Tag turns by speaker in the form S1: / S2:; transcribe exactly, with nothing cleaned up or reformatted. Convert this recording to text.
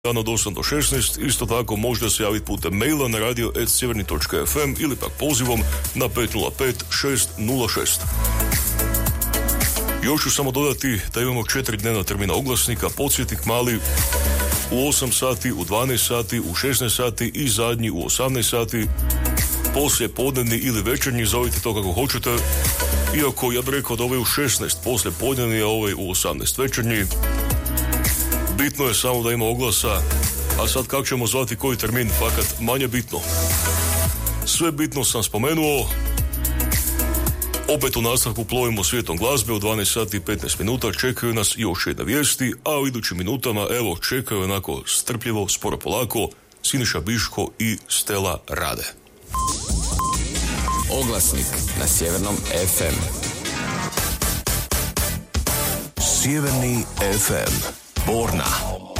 S1: dan od osam do šesnaest. Isto tako možete se javiti putem maila na radio at sjeverni točka f m ili pak pozivom na pet nula pet šest nula šest. Još ću samo dodati da imamo četiri dnevna termina oglasnika, podsjetnik mali u osam sati, u dvanaest sati, u šesnaest sati i zadnji u osamnaest sati. Poslije podnevni ili večernji, zovite to kako hoćete. Iako ja bih rekao da ovaj u šesnaest poslije podnevni, a ovaj u osamnaest večernji. Bitno je samo da ima oglasa, a sad kako ćemo zvati koji termin, fakat manje bitno. Sve bitno sam spomenuo. Opet u nastavku plovimo svijetom glazbe u dvanaest sati i petnaest minuta. Čekaju nas još jedne vijesti, a u idućim minutama, evo, čekaju onako strpljivo, sporo polako, Siniša Biško i Stela Rade.
S2: Oglasnik na Sjevernom ef em.
S3: Sjeverni ef em. Borna.